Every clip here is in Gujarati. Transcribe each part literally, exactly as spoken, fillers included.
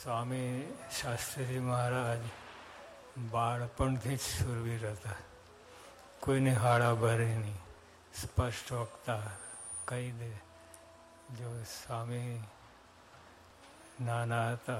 સ્વામી શાસ્ત્રીજી મહારાજ બાળપણથી જ શૂરવીર હતા. કોઈને હાડા ભરે નહીં, સ્પષ્ટ વક્તા, કહી દે. જો સ્વામી નાના હતા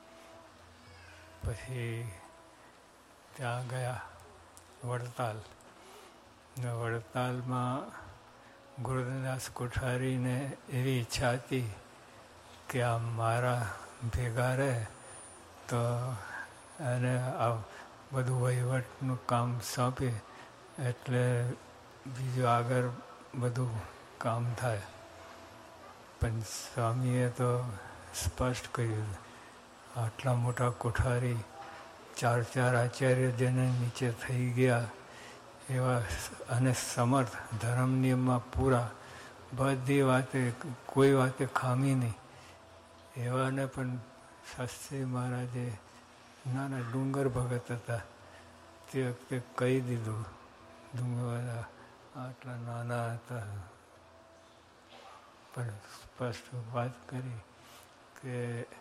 પછી ત્યાં ગયા વડતાલ. ને વડતાલમાં ગુરુદાસ કોઠારીને એવી ઈચ્છા હતી કે આ મારા ભેગા રહે તો એને આ બધું વહીવટનું કામ સોંપે એટલે બીજું આગળ બધું કામ થાય. પણ સ્વામીએ તો સ્પષ્ટ કહ્યું, આટલા મોટા કોઠારી ચાર ચાર આચાર્ય જેને નીચે થઈ ગયા એવા અને સમર્થ, ધર્મ નિયમમાં પૂરા, બધી વાતે કોઈ વાતે ખામી નહીં, એવાને પણ શાસ્ત્રી મહારાજે નાના ડુંગર ભગત હતા તે વખતે કહી દીધું. ડુંગરવાળા આટલા નાના હતા પણ સ્પષ્ટ વાત કરી કે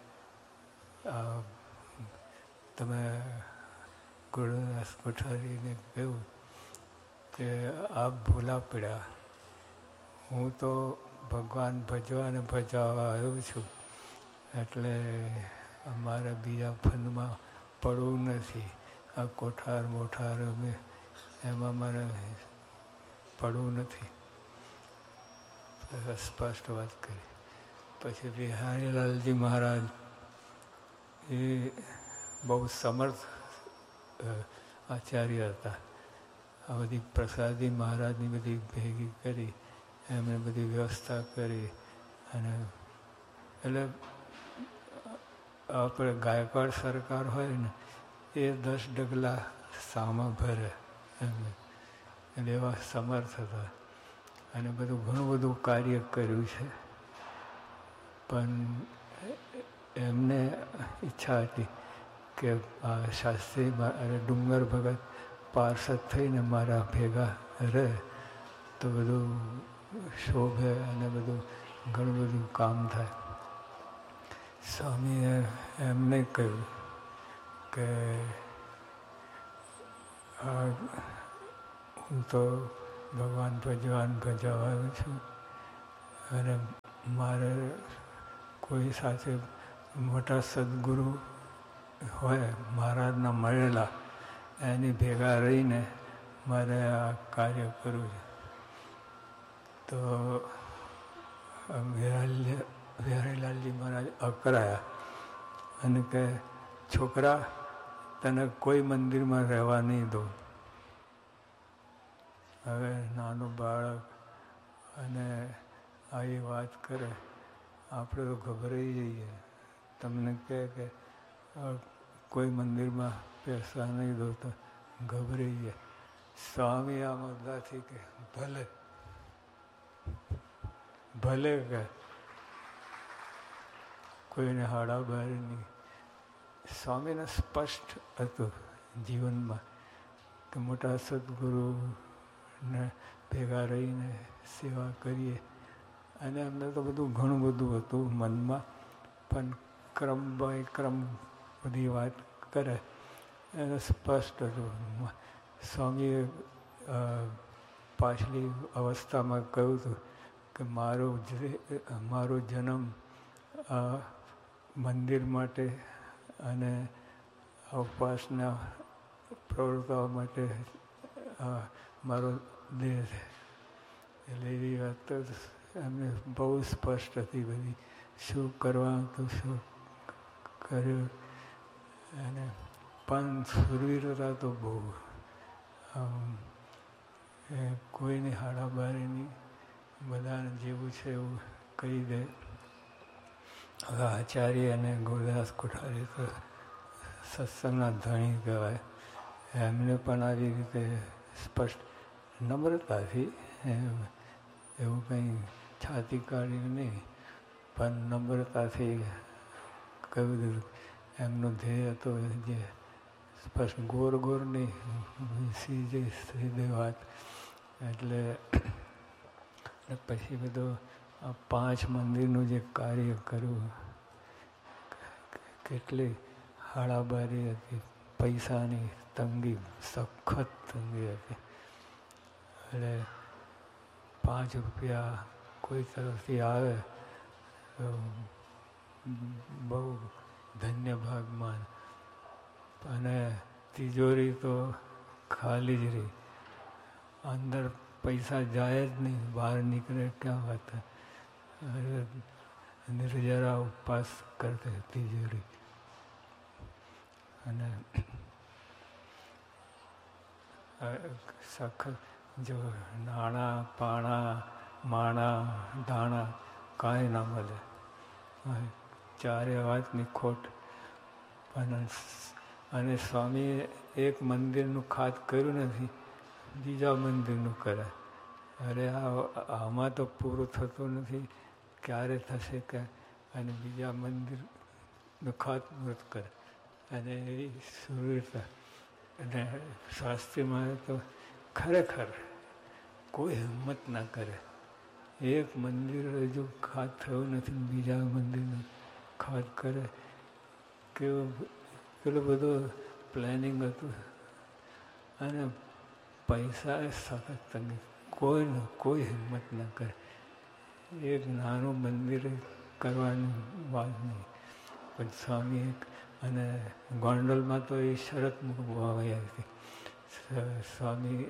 તમે ગુરુદાસ કોઠારીને કહ્યું કે આપ ભૂલા પડ્યા, હું તો ભગવાન ભજવા અને ભજવા આવ્યો છું, એટલે અમારે બીજા ફંદમાં પડવું નથી. આ કોઠાર મોઠાર અમે એમાં મારે પડવું નથી. સ્પષ્ટ વાત કરી. પછી બિહારીલાલજી મહારાજ એ બહુ સમર્થ આચાર્ય હતા. આ બધી પ્રસાદી મહારાજની બધી ભેગી કરી, એમણે બધી વ્યવસ્થા કરી. અને એટલે આપણે ગાયકવાડ સરકાર હોય ને એ દસ ડગલા સામા ભરે એમ, એટલે એવા સમર્થ હતા. અને બધું ઘણું બધું કાર્ય કર્યું છે. પણ એમને ઈચ્છા હતી કે આ શાસ્ત્રી અને ડુંગર ભગત પાર્ષદ થઈને મારા ભેગા રહે તો બધું શોભે અને બધું ઘણું બધું કામ થાય. સ્વામીએ એમને કહ્યું કે હું તો ભગવાન ભજવાન ભજવાયો છું અને મારે કોઈ સાથે મોટા સદગુરુ હોય મહારાજના મળેલા એની ભેગા રહીને મારે આ કાર્ય કરવું છે. તો બિહારીલાલજી મહારાજ અકળાયા અને કે છોકરા, તને કોઈ મંદિરમાં રહેવા નહીં દઉં. હવે નાનું બાળક અને આવી વાત કરે આપણે તો ગભરાઈ જઈએ. તમને કહે કે કોઈ મંદિરમાં બેસવા નહીં દો તો ગભરાઈ જાય. સ્વામી આ મુદ્દાથી કે ભલે ભલે કે કોઈને હાડા બહાર નહીં. સ્વામીને સ્પષ્ટ હતું જીવનમાં કે મોટા સદગુરુને ભેગા રહીને સેવા કરીએ. અને એમને તો બધું ઘણું બધું હતું મનમાં, પણ ક્રમ બાય ક્રમ બધી વાત કરે એને સ્પષ્ટ હતું. સ્વામીએ પાછલી અવસ્થામાં કહ્યું હતું કે મારો મારો જન્મ આ મંદિર માટે અને ઉપવાસના પ્રવૃત્તિઓ માટે મારો દેહ છે. એટલે એવી વાત એમને બહુ સ્પષ્ટ હતી બધી, શું કરવાનું તો શું કર્યું. અને પણ સુરવીર હતા તો બહુ કોઈની હાડાબારીની, બધાને જેવું છે એવું કહી દે. હવે આચાર્ય અને ગુરુદાસ કોઠારી તો સત્સંગના ધણી કહેવાય. એમને પણ આવી રીતે સ્પષ્ટ નમ્રતાથી, એવું કંઈ છાતી કાઢીને નહીં પણ નમ્રતાથી કહ્યું દીધું. એમનો ધ્યેય હતો જે સ્પષ્ટ ગોર ગોર નહીં, સીધે સીધે વાત. એટલે પછી બધું આ પાંચ મંદિરનું જે કાર્ય કર્યું કેટલી હાળાબારી હતી, પૈસાની તંગી, સખત તંગી હતી. એટલે પાંચ રૂપિયા કોઈ તરફથી આવે તો બહુ ધન્ય ભાગમાં, અને તિજોરી તો ખાલી જ રહી, અંદર પૈસા જાય જ નહીં, બહાર નીકળે ક્યાં વાત. નિર્જરા ઉપવાસ કરતી તિજોરી. અને સખત જો નાણાં પાણા માણા ધાણા કાંઈ ના મળે, ચારે વાતની ખોટ. અને સ્વામીએ એક મંદિરનું ખાત કર્યું નથી, બીજા મંદિરનું કરે. અરે આ આમાં તો પૂરું થતું નથી, ક્યારે થશે કે? અને બીજા મંદિરનું ખાતમુહૂર્ત કરે. અને એવી સુરતા. અને શાસ્ત્રીમાં તો ખરેખર કોઈ હિંમત ના કરે. એક મંદિર હજુ ખાત થયું નથી, બીજા મંદિરનું ખાત કરે. કેવું કેટલું બધું પ્લાનિંગ હતું. અને પૈસા સખત તંગી, કોઈ કોઈ હિંમત ના કરે. એક નાનું મંદિર કરવાની વાત નહીં. પણ સ્વામી એક, અને ગોંડલમાં તો એ શરત મૂકવા આવી હતી. સ્વામી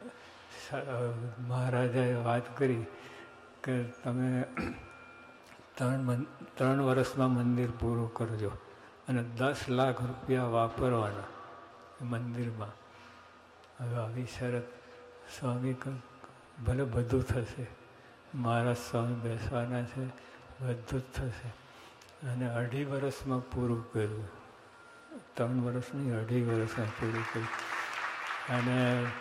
મહારાજાએ વાત કરી કે તમે ત્રણ ત્રણ વર્ષમાં મંદિર પૂરું કરજો અને દસ લાખ રૂપિયા વાપરવાના મંદિરમાં. હવે આવી શરત. સ્વામી ભલે બધું થશે, મહારાજ સ્વામી બેસવાના છે, બધું જ થશે. અને અઢી વર્ષમાં પૂરું કર્યું, ત્રણ વર્ષ નહીં અઢી વર્ષમાં પૂરું કર્યું. અને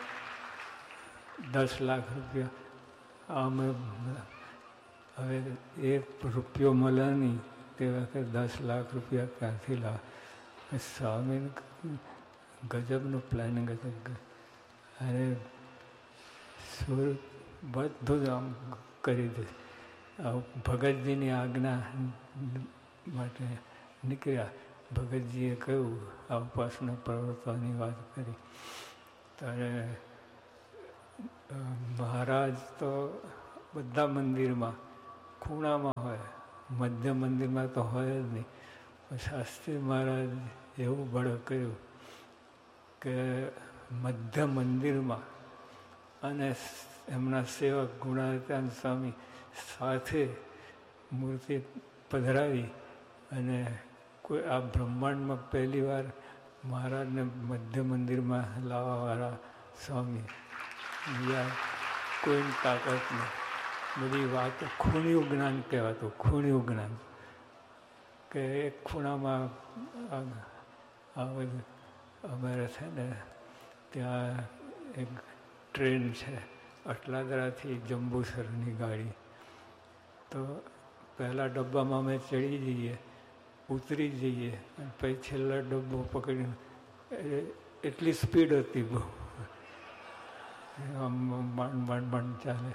દસ લાખ રૂપિયા અમે હવે એક રૂપિયો મળે નહીં તે વખતે દસ લાખ રૂપિયા ક્યાંથી લાવ. સ્વામી ગજબનું પ્લાનિંગ હતું. અને સુર બધું જ આમ કરી દે. ભગતજીની આજ્ઞા માટે નીકળ્યા. ભગતજીએ કહ્યું આ ઉપાસના પ્રવર્તવાની વાત કરી. ત્યારે મહારાજ તો બધા મંદિરમાં ખૂણામાં હોય, મધ્ય મંદિરમાં તો હોય જ નહીં. શાસ્ત્રી મહારાજ એવું બળ કર્યું કે મધ્ય મંદિરમાં અને એમના સેવક ગુણાતીતાનંદ સ્વામી સાથે મૂર્તિ પધરાવી. અને કોઈ આ બ્રહ્માંડમાં પહેલી વાર મહારાજને મધ્ય મંદિરમાં લાવવાવાળા સ્વામી, બીજા કોઈની તાકાત નહીં. બધી વાતો ખૂણ્યું જ્ઞાન કહેવાતું, ખૂણ્યું જ્ઞાન. કે એક ખૂણામાં આ બધું અમારે છે ને ત્યાં એક ટ્રેન છે અટલાદરાથી જંબુસરની ગાડી. તો પહેલાં ડબ્બામાં અમે ચડી જઈએ, ઉતરી જઈએ, અને પછી છેલ્લો ડબ્બો પકડીને, એટલી સ્પીડ હતી બહુ, આમ માંડ માંડ માંડ ચાલે.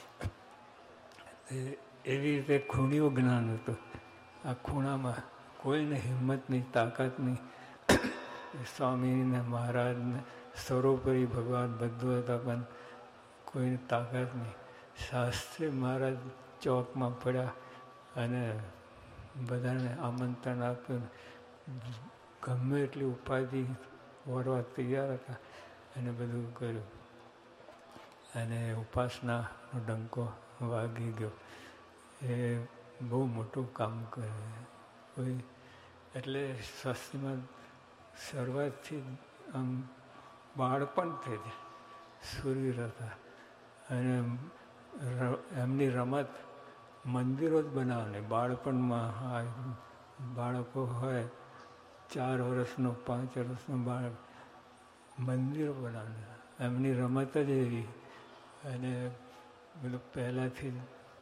એવી રીતે ખૂણ્યું જ્ઞાન હતું. આ ખૂણામાં કોઈને હિંમતની તાકાતની. સ્વામીને મહારાજને સર્વોપરી ભગવાન બધું હતા, પણ કોઈની તાકાત નહીં. શાસ્ત્રી મહારાજ ચોકમાં પડ્યા અને બધાને આમંત્રણ આપ્યું. ગમે એટલી ઉપાધિ વળવા તૈયાર હતા અને બધું કર્યું. અને ઉપાસનાનો ડંકો વાગી ગયો. એ બહુ મોટું કામ કરે કોઈ. એટલે શાસ્ત્રીમાં શરૂઆતથી આમ બાળપણથી જ સુરવીર હતા. અને એમની રમત મંદિરો જ બનાવવાની. બાળપણમાં આ બાળકો હોય, ચાર વર્ષનો પાંચ વર્ષનો બાળક, મંદિરો બનાવવાના. એમની રમત જ એવી. અને બધું પહેલાંથી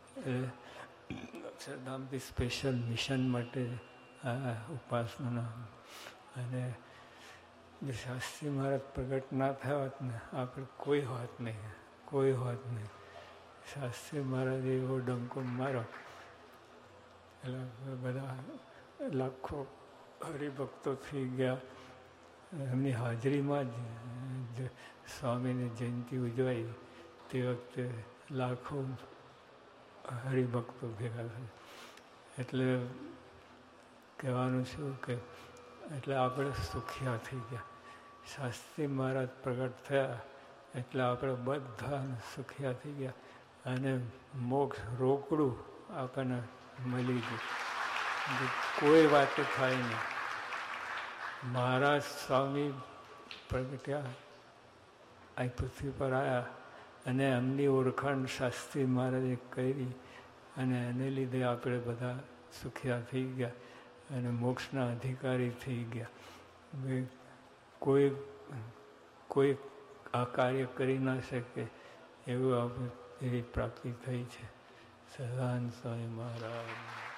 અક્ષરધામથી સ્પેશિયલ મિશન માટે આ ઉપાસના. અને જે શાસ્ત્રી મહારાજ પ્રગટ ના થયા હોત ને આપણે કોઈ હોત નહીં, કોઈ હોત નહીં. શાસ્ત્રી મહારાજે એવો ડંકો મારો એટલે બધા લાખો હરિભક્તો થઈ ગયા. એમની હાજરીમાં જ સ્વામીની જયંતિ ઉજવાઈ. તે વખતે લાખો હરિભક્તો ભેગા થયા. એટલે કહેવાનું શું કે એટલે આપણે સુખિયા થઈ ગયા. શાસ્ત્રી મહારાજ પ્રગટ થયા એટલે આપણે બધા સુખિયા થઈ ગયા અને મોક્ષ રોકડું આપણને મળી ગયું. કોઈ વાત થાય નહીં. મહારાજ સ્વામી પ્રગટ્યા, અહીં પૃથ્વી પર આવ્યા અને એમની ઓળખાણ શાસ્ત્રી મહારાજે કરી અને એને લીધે આપણે બધા સુખિયા થઈ ગયા અને મોક્ષના અધિકારી થઈ ગયા. કોઈ કોઈ આ કાર્ય કરી ના શકે એવું આપણે એવી પ્રાપ્તિ થઈ છે. સહજાનંદ સ્વામી મહારાજ.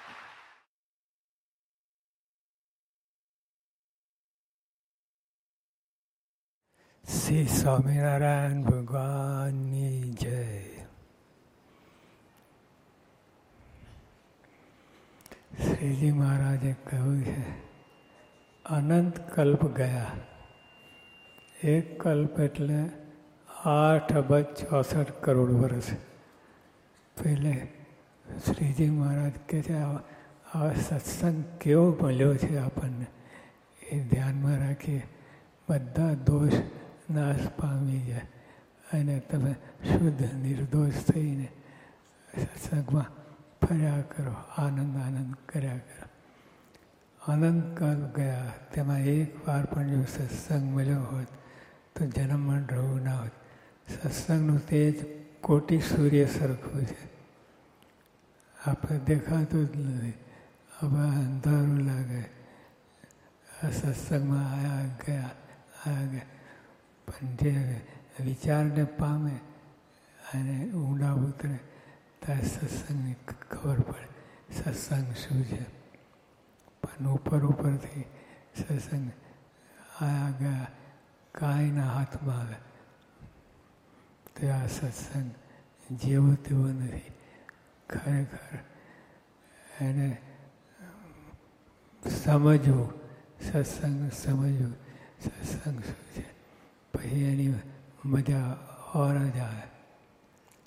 શ્રી સ્વામિનારાયણ ભગવાનની જય. શ્રીજી મહારાજે કહ્યું છે અનંત કલ્પ ગયા. એક કલ્પ એટલે આઠ અબજ ચોસઠ કરોડ વર્ષ. પહેલે શ્રીજી મહારાજ કહે છે આ સત્સંગ કેવો મળ્યો છે આપણને એ ધ્યાનમાં રાખીએ. બધા દોષ નાશ પામી જાય અને તમે શુદ્ધ નિર્દોષ થઈને સત્સંગમાં ફર્યા કરો, આનંદ આનંદ કર્યા કરો. અનંત કાલ ગયા, તેમાં એક વાર પણ જો સત્સંગ મળ્યો હોત તો જન્મ રહું ના હોત. સત્સંગનું તેજ કોટી સૂર્ય સરખું છે. આપણે દેખાતું જ નથી, હવે અંધારું લાગે. આ સત્સંગમાં આવ્યા ગયા આવ્યા ગયા પણ જે વિચારને પામે અને ઊંડા ઉતરે ત્યારે સત્સંગની ખબર પડે સત્સંગ શું છે. પણ ઉપર ઉપરથી સત્સંગ આવ્યા ગયા કાંઈના હાથમાં આવે તો આ સત્સંગ જેવો તેવો નથી. ખરેખર એને સમજવું, સત્સંગ સમજવું સત્સંગ શું છે, પછી એની મજા ઓર જ આવે.